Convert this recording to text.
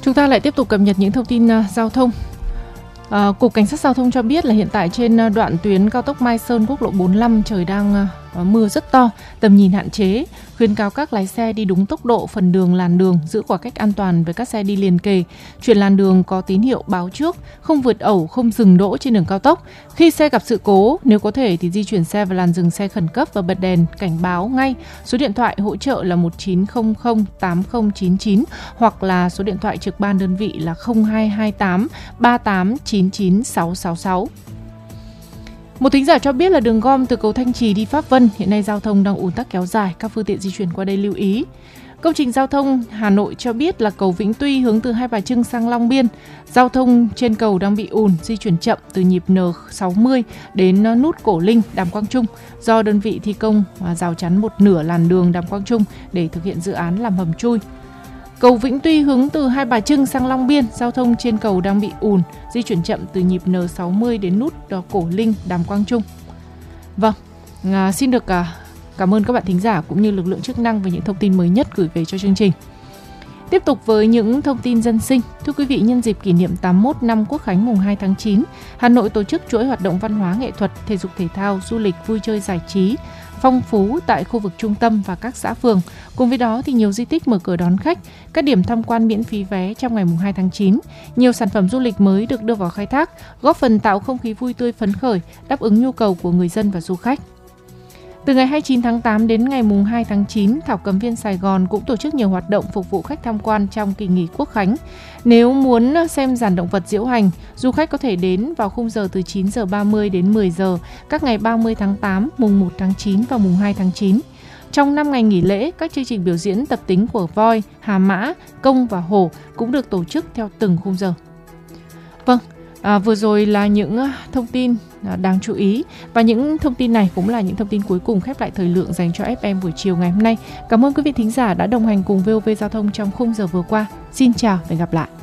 Chúng ta lại tiếp tục cập nhật những thông tin giao thông. Cục Cảnh sát Giao thông cho biết là hiện tại trên đoạn tuyến cao tốc Mai Sơn quốc lộ 45 trời đang mưa rất to, tầm nhìn hạn chế, khuyến cáo các lái xe đi đúng tốc độ phần đường làn đường, giữ khoảng cách an toàn với các xe đi liền kề, chuyển làn đường có tín hiệu báo trước, không vượt ẩu, không dừng đỗ trên đường cao tốc. Khi xe gặp sự cố, nếu có thể thì di chuyển xe vào làn dừng xe khẩn cấp và bật đèn cảnh báo ngay. Số điện thoại hỗ trợ là 1900 8099 hoặc là số điện thoại trực ban đơn vị là 0228 3899 666. Một thính giả cho biết là đường gom từ cầu Thanh Trì đi Pháp Vân hiện nay giao thông đang ùn tắc kéo dài, các phương tiện di chuyển qua đây lưu ý. Công trình giao thông Hà Nội cho biết là cầu Vĩnh Tuy hướng từ Hai Bà Trưng sang Long Biên, giao thông trên cầu đang bị ùn, di chuyển chậm từ nhịp N60 đến nút Cổ Linh, Đàm Quang Trung do đơn vị thi công rào chắn một nửa làn đường Đàm Quang Trung để thực hiện dự án làm hầm chui. Cầu Vĩnh Tuy hướng từ Hai Bà Trưng sang Long Biên, giao thông trên cầu đang bị ùn, di chuyển chậm từ nhịp N60 đến nút Cổ Linh, Đàm Quang Trung. Vâng, xin được cảm ơn các bạn thính giả cũng như lực lượng chức năng về những thông tin mới nhất gửi về cho chương trình. Tiếp tục với những thông tin dân sinh. Thưa quý vị, nhân dịp kỷ niệm 81 năm Quốc khánh mùng 2 tháng 9, Hà Nội tổ chức chuỗi hoạt động văn hóa nghệ thuật, thể dục thể thao, du lịch, vui chơi giải trí phong phú tại khu vực trung tâm và các xã phường. Cùng với đó thì nhiều di tích mở cửa đón khách, các điểm tham quan miễn phí vé trong ngày mùng 2 tháng 9. Nhiều sản phẩm du lịch mới được đưa vào khai thác, góp phần tạo không khí vui tươi phấn khởi, đáp ứng nhu cầu của người dân và du khách. Từ ngày 29 tháng 8 đến ngày mùng 2 tháng 9, Thảo Cầm Viên Sài Gòn cũng tổ chức nhiều hoạt động phục vụ khách tham quan trong kỳ nghỉ Quốc khánh. Nếu muốn xem dàn động vật diễu hành, du khách có thể đến vào khung giờ từ 9 giờ 30 đến 10 giờ các ngày 30 tháng 8, mùng 1 tháng 9 và mùng 2 tháng 9. Trong 5 ngày nghỉ lễ, các chương trình biểu diễn tập tính của voi, hà mã, công và hổ cũng được tổ chức theo từng khung giờ. Vâng, vừa rồi là những thông tin đáng chú ý và những thông tin này cũng là những thông tin cuối cùng khép lại thời lượng dành cho FM buổi chiều ngày hôm nay. Cảm ơn quý vị thính giả đã đồng hành cùng VOV Giao thông trong khung giờ vừa qua. Xin chào và hẹn gặp lại.